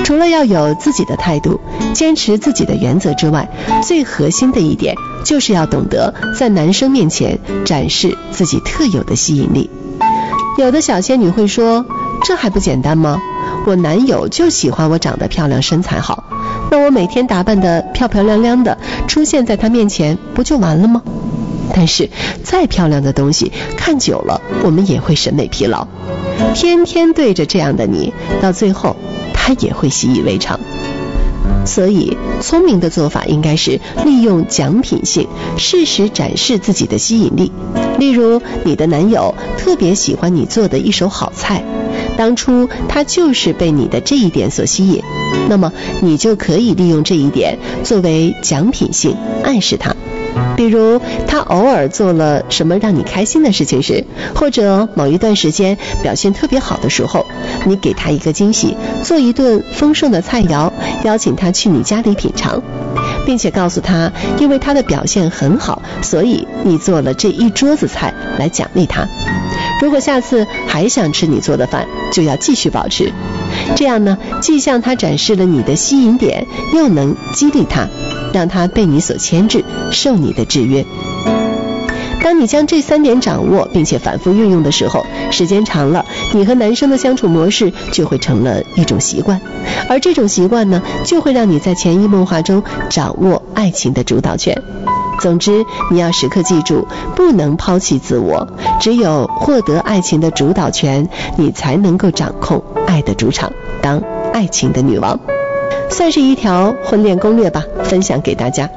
除了要有自己的态度，坚持自己的原则之外，最核心的一点就是要懂得在男生面前展示自己特有的吸引力。有的小仙女会说，这还不简单吗？我男友就喜欢我长得漂亮身材好，那我每天打扮得漂漂亮亮的出现在他面前不就完了吗？但是再漂亮的东西看久了我们也会审美疲劳，天天对着这样的你，到最后他也会习以为常。所以聪明的做法应该是利用奖品性适时展示自己的吸引力。例如你的男友特别喜欢你做的一手好菜，当初他就是被你的这一点所吸引，那么你就可以利用这一点作为奖品性暗示他。比如他偶尔做了什么让你开心的事情时，或者某一段时间表现特别好的时候，你给他一个惊喜，做一顿丰盛的菜肴，邀请他去你家里品尝，并且告诉他因为他的表现很好，所以你做了这一桌子菜来奖励他。如果下次还想吃你做的饭，就要继续保持。这样呢，既向他展示了你的吸引点，又能激励他，让他被你所牵制，受你的制约。当你将这3点掌握并且反复运用的时候，时间长了，你和男生的相处模式就会成了一种习惯，而这种习惯呢，就会让你在潜移默化中掌握爱情的主导权。总之，你要时刻记住，不能抛弃自我，只有获得爱情的主导权，你才能够掌控爱的主场，当爱情的女王。算是一条婚恋攻略吧，分享给大家。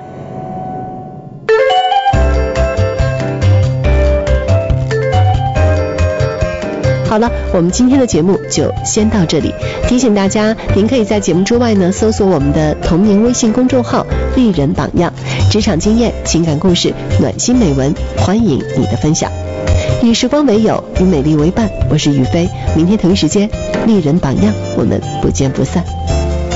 好了，我们今天的节目就先到这里。提醒大家，您可以在节目之外呢，搜索我们的同名微信公众号“丽人榜样”，职场经验、情感故事、暖心美文，欢迎你的分享。与时光为友，与美丽为伴，我是雨飞。明天同一时间，丽人榜样，我们不见不散。